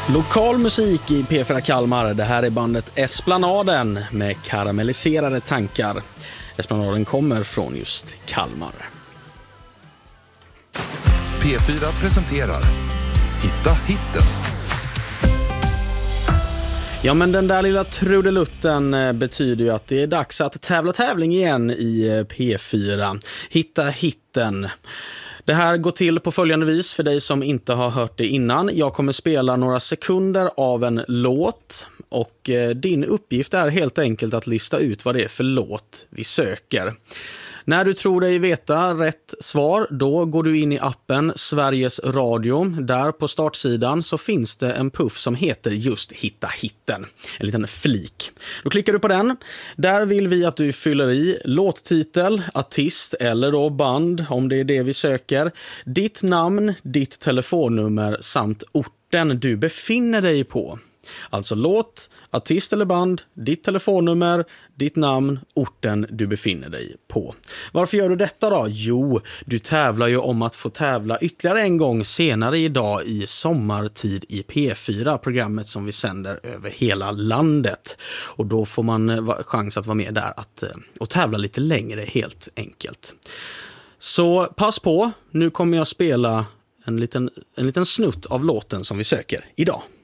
Lokal musik i P4 Kalmar. Det här är bandet Esplanaden med karamelliserade tankar. Esplanaden kommer från just Kalmar. P4 presenterar Hitta hitten. Ja, men den där lilla trudelutten betyder ju att det är dags att tävling igen i P4. Hitta hitten. Det här går till på följande vis för dig som inte har hört det innan. Jag kommer spela några sekunder av en låt och din uppgift är helt enkelt att lista ut vad det är för låt vi söker. När du tror dig veta rätt svar, då går du in i appen Sveriges Radio. Där på startsidan så finns det en puff som heter just Hitta hitten. En liten flik. Då klickar du på den. Där vill vi att du fyller i låttitel, artist eller då band om det är det vi söker. Ditt namn, ditt telefonnummer samt orten du befinner dig på. Alltså låt, artist eller band, ditt telefonnummer, ditt namn, orten du befinner dig på. Varför gör du detta då? Jo, du tävlar ju om att få tävla ytterligare en gång senare idag i Sommartid i P4, programmet som vi sänder över hela landet. Och då får man chans att vara med där och tävla lite längre helt enkelt. Så pass på, nu kommer jag spela en liten snutt av låten som vi söker idag.